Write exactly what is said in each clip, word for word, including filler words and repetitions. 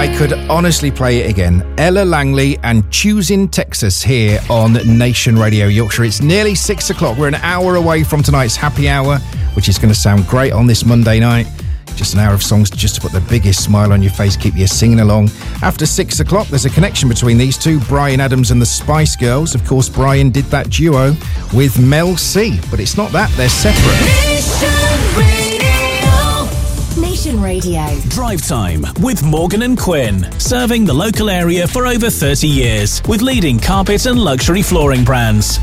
I could honestly play it again. Ella Langley and Choosing Texas here on Nation Radio Yorkshire. It's nearly six o'clock. We're an hour away from tonight's happy hour, which is going to sound great on this Monday night. Just an hour of songs just to put the biggest smile on your face, keep you singing along. After six o'clock, there's a connection between these two, Bryan Adams and the Spice Girls. Of course, Bryan did that duo with Mel C, but it's not that, they're separate. Nation Radio. Drive Time with Morgan and Quinn. Serving the local area for over thirty years with leading carpet and luxury flooring brands.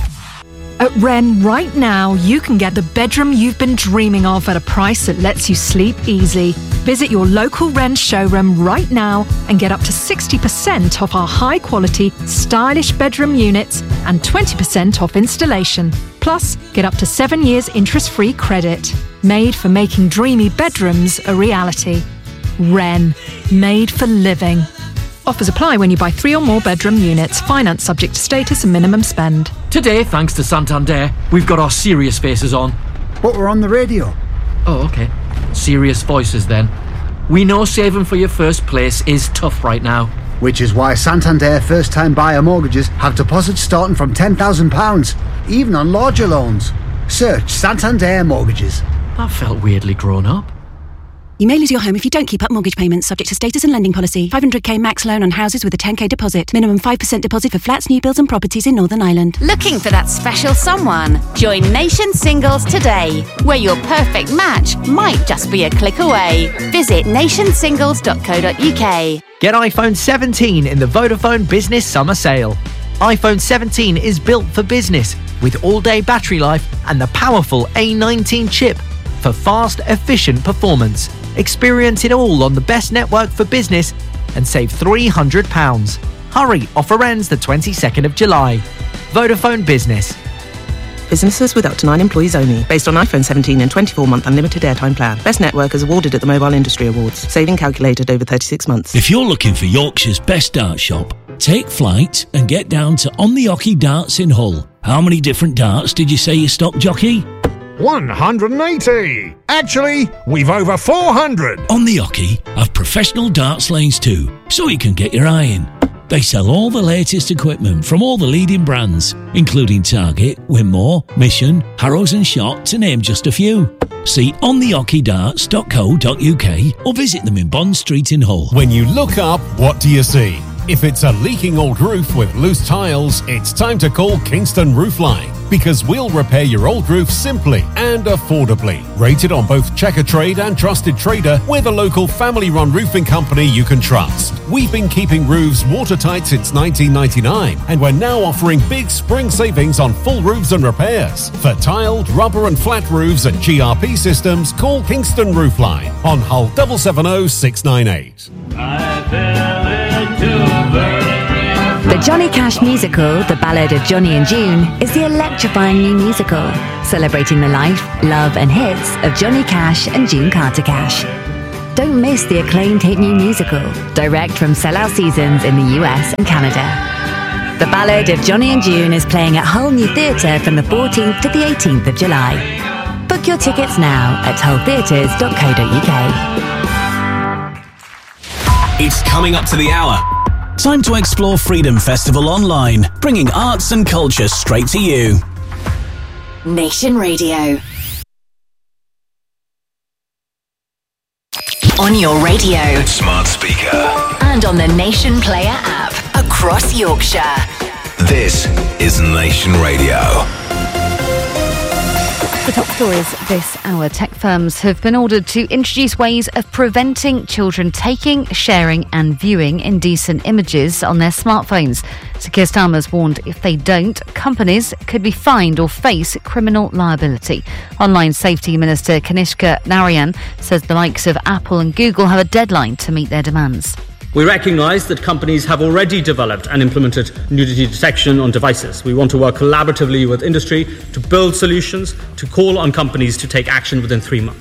At Wren, right now, you can get the bedroom you've been dreaming of at a price that lets you sleep easy. Visit your local Wren showroom right now and get up to sixty percent off our high-quality, stylish bedroom units and twenty percent off installation. Plus, get up to seven years interest-free credit. Made for making dreamy bedrooms a reality. Wren, made for living. Offers apply when you buy three or more bedroom units. Finance subject to status and minimum spend. Today, thanks to Santander, we've got our serious faces on. But we're on the radio. Oh, okay. Serious voices then. We know saving for your first place is tough right now. Which is why Santander first-time buyer mortgages have deposits starting from ten thousand pounds, even on larger loans. Search Santander Mortgages. That felt weirdly grown up. You may lose your home if you don't keep up mortgage payments, subject to status and lending policy. five hundred k max loan on houses with a ten k deposit. Minimum five percent deposit for flats, new builds and properties in Northern Ireland. Looking for that special someone? Join Nation Singles today, where your perfect match might just be a click away. Visit nation singles dot co dot uk. Get iPhone seventeen in the Vodafone Business Summer Sale. iPhone seventeen is built for business with all-day battery life and the powerful A nineteen chip for fast, efficient performance. Experience it all on the best network for business and save three hundred pounds. Hurry, offer ends the twenty-second of July. Vodafone Business. Businesses with up to nine employees only. Based on iPhone seventeen and twenty-four month unlimited airtime plan. Best network is awarded at the Mobile Industry Awards. Saving calculated over thirty-six months. If you're looking for Yorkshire's best dart shop, take flight and get down to On the Ocky Darts in Hull. How many different darts did you say you stock, jockey? one hundred eighty. Actually, we've over four hundred. On the Ocky have professional darts lanes too, so you can get your eye in. They sell all the latest equipment from all the leading brands, including Target, Winmore, Mission, Harrows and Shot, to name just a few. See on the ocky darts dot co dot uk or visit them in Bond Street in Hull. When you look up, what do you see? If it's a leaking old roof with loose tiles, it's time to call Kingston Roofline, because we'll repair your old roof simply and affordably. Rated on both Checkatrade and Trusted Trader, we're the local family-run roofing company you can trust. We've been keeping roofs watertight since nineteen ninety-nine, and we're now offering big spring savings on full roofs and repairs. For tiled, rubber and flat roofs and G R P systems, call Kingston Roofline on Hull seven seven zero six nine eight. I fell into The Johnny Cash musical, The Ballad of Johnny and June, is the electrifying new musical, celebrating the life, love and hits of Johnny Cash and June Carter Cash. Don't miss the acclaimed hit new musical, direct from Sellout Seasons in the U S and Canada. The Ballad of Johnny and June is playing at Hull New Theatre from the fourteenth to the eighteenth of July. Book your tickets now at hull theatres dot co dot uk. It's coming up to the hour. Time to explore Freedom Festival online, bringing arts and culture straight to you. Nation Radio. On your radio, smart speaker, and on the Nation Player app across Yorkshire. This is Nation Radio. The top stories this hour. Tech firms have been ordered to introduce ways of preventing children taking, sharing and viewing indecent images on their smartphones. Sir Keir Starmer's warned if they don't, companies could be fined or face criminal liability. Online Safety Minister Kanishka Narayan says the likes of Apple and Google have a deadline to meet their demands. We recognise that companies have already developed and implemented nudity detection on devices. We want to work collaboratively with industry to build solutions, to call on companies to take action within three months.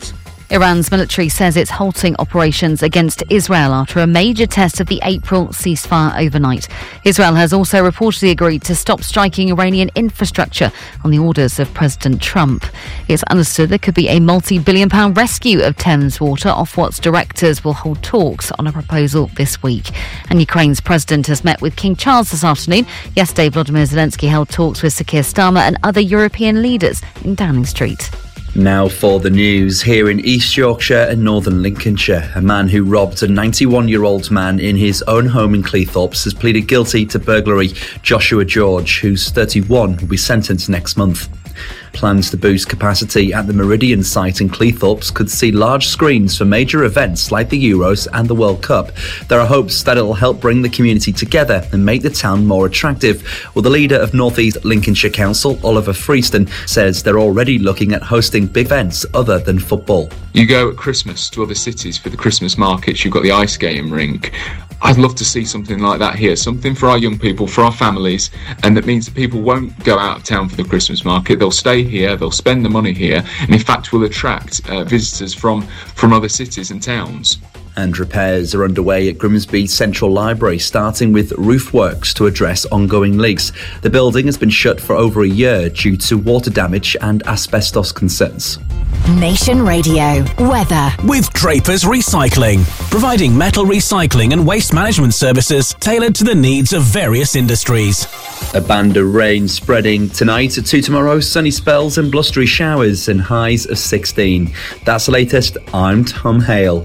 Iran's military says it's halting operations against Israel after a major test of the April ceasefire overnight. Israel has also reportedly agreed to stop striking Iranian infrastructure on the orders of President Trump. It's understood there could be a multi-billion pound rescue of Thames Water. Ofwat's directors will hold talks on a proposal this week. And Ukraine's president has met with King Charles this afternoon. Yesterday, Volodymyr Zelensky held talks with Sir Keir Starmer and other European leaders in Downing Street. Now for the news. Here in East Yorkshire and northern Lincolnshire, a man who robbed a ninety-one-year-old man in his own home in Cleethorpes has pleaded guilty to burglary. Joshua George, who's thirty-one, will be sentenced next month. Plans to boost capacity at the Meridian site in Cleethorpes could see large screens for major events like the Euros and the World Cup. There are hopes that it'll help bring the community together and make the town more attractive. Well, the leader of North East Lincolnshire Council, Oliver Freeston, says they're already looking at hosting big events other than football. You go at Christmas to other cities for the Christmas markets, you've got the ice skating rink. I'd love to see something like that here, something for our young people, for our families, and that means that people won't go out of town for the Christmas market. They'll stay here, they'll spend the money here, and in fact will attract uh, visitors from, from other cities and towns. And repairs are underway at Grimsby Central Library, starting with roof works to address ongoing leaks. The building has been shut for over a year due to water damage and asbestos concerns. Nation Radio weather with Draper's Recycling, providing metal recycling and waste management services tailored to the needs of various industries. A band of rain spreading tonight to tomorrow, sunny spells and blustery showers and highs of sixteen. That's the latest. I'm Tom Hale.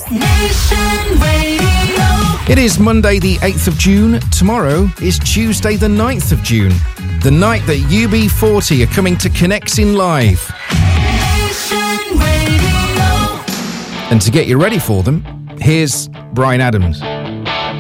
It is Monday the eighth of June. Tomorrow is Tuesday the ninth of June, the night that U B forty are coming to Connexin Live. And to get you ready for them, here's Brian Adams.